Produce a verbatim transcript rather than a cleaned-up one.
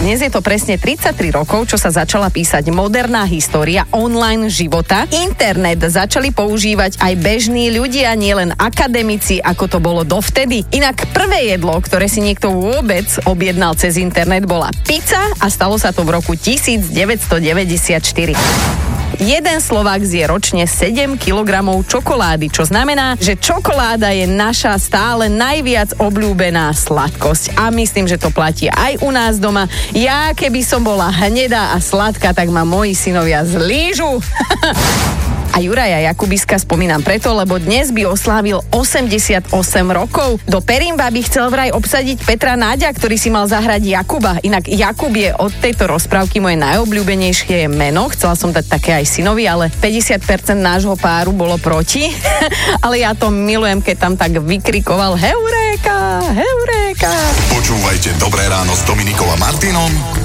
Dnes je to presne tridsaťtri rokov, čo sa začala písať moderná história online života. Internet začali používať aj bežní ľudia, nielen akademici, ako to bolo dovtedy. Inak prvé jedlo, ktoré si niekto vôbec objednal cez internet, bola pizza a stalo sa to v roku devätnásťstodeväťdesiatštyri. Jeden Slovák zje ročne sedem kilogramov čokolády, čo znamená, že čokoláda je naša stále najviac obľúbená sladkosť. A myslím, že to platí aj u nás doma. Ja, keby som bola hnedá a sladká, tak ma moji synovia zlížu. A Juraja Jakubiska spomínam preto, lebo dnes by oslávil osemdesiatosem rokov. Do Perimba by chcel vraj obsadiť Petra Náďa, ktorý si mal zahrať Jakuba. Inak Jakub je od tejto rozprávky moje najobľúbenejšie meno. Chcela som dať také aj synovi, ale päťdesiat percent nášho páru bolo proti. Ale ja to milujem, keď tam tak vykrikoval Heuréka, Heuréka. Počúvajte Dobré ráno s Dominikou a Martinom